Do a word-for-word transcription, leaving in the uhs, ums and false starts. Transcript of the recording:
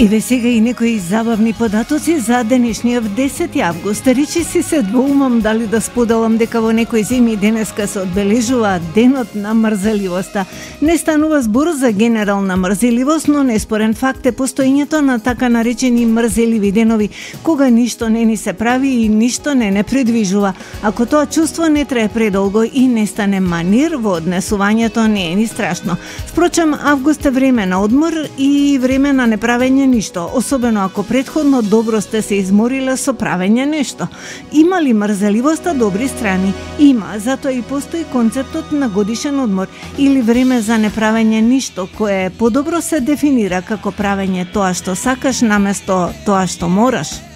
Еве сега и некои забавни податоци за денешниот десети август. Речи си се двоумам дали да споделам дека во некои земји денеска се одбележува денот на мрзеливоста. Не станува збор за генерална мрзеливост, но неспорен факт е постоењето на така наречени мрзеливи денови, кога ништо не ни се прави и ништо не не предвижува. Ако тоа чувство не трае предолго и не стане манир во однесувањето, не е ни страшно. Впрочем, август е време на одмор и време на неправење ништо, особено ако претходно добро сте се измориле со правење нешто. Има ли мрзеливоста добри страни? Има, затоа и постои концептот на годишен одмор или време за неправење ништо, кое подобро се дефинира како правење тоа што сакаш наместо тоа што мораш.